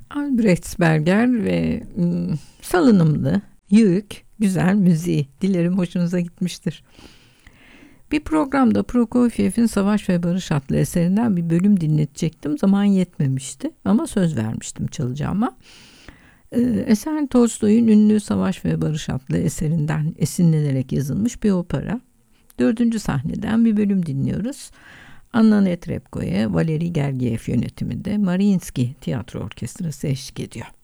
Albrechtsberger ve salınımlı, yığık, güzel müziği. Dilerim hoşunuza gitmiştir. Bir programda Prokofiev'in Savaş ve Barış adlı eserinden bir bölüm dinletecektim. Zaman yetmemişti ama söz vermiştim çalacağıma. Eser Tolstoy'un ünlü Savaş ve Barış adlı eserinden esinlenerek yazılmış bir opera. 4. sahneden bir bölüm dinliyoruz. Anna Netrebko'ya Valeri Gergiev yönetiminde Mariinsky Tiyatro Orkestrası eşlik ediyor.